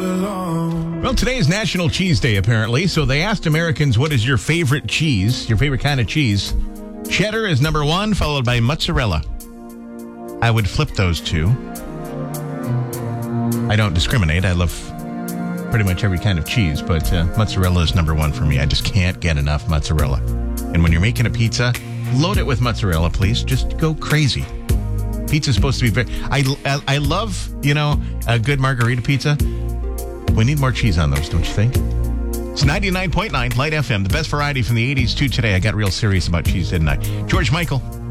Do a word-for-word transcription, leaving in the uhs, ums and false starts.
Well, today is National Cheese Day, apparently. So they asked Americans, what is your favorite cheese, your favorite kind of cheese? Cheddar is number one, followed by mozzarella. I would flip those two. I don't discriminate. I love pretty much every kind of cheese, but uh, mozzarella is number one for me. I just can't get enough mozzarella. And when you're making a pizza, load it with mozzarella, please. Just go crazy. Pizza's supposed to be very... I, I, I love, you know, a good margarita pizza. We need more cheese on those, don't you think? It's ninety-nine point nine Light F M, the best variety from the eighties to today. I got real serious about cheese, didn't I? George Michael.